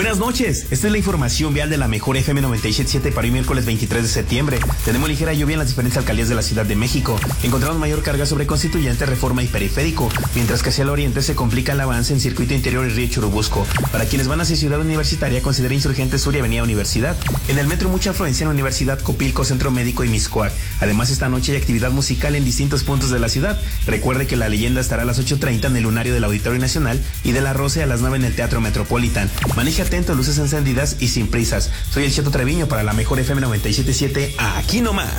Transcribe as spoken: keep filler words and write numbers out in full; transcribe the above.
Buenas noches, esta es la información vial de la mejor F M noventa y siete punto siete para hoy miércoles veintitrés de septiembre. Tenemos ligera lluvia en las diferentes alcaldías de la Ciudad de México. Encontramos mayor carga sobre Constituyente, Reforma y Periférico, mientras que hacia el oriente se complica el avance en Circuito Interior y Río Churubusco. Para quienes van hacia Ciudad Universitaria, considera Insurgente Sur y Avenida Universidad. En el metro mucha afluencia en Universidad, Copilco, Centro Médico y Mixcoac. Además, esta noche hay actividad musical en distintos puntos de la ciudad. Recuerde que La Leyenda estará a las ocho treinta en el Lunario del Auditorio Nacional y de La Roce a las nueve en el Teatro Metropolitan. Maneje atento, luces encendidas y sin prisas. Soy el Cheto Treviño para la mejor F M noventa y siete punto siete, aquí nomás.